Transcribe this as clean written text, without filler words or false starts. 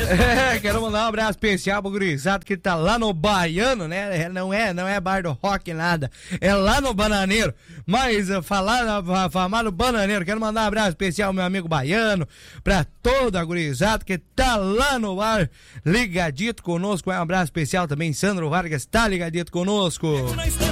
Quero mandar um abraço especial pro gurizado que tá lá no Baiano, né? Não é bar do rock nada, é lá no Bananeiro. Mas falar no Bananeiro, quero mandar um abraço especial ao meu amigo Baiano, pra toda a gurizada que tá lá no bar, ligadito conosco. Um abraço especial também, Sandro Vargas, tá ligadito conosco.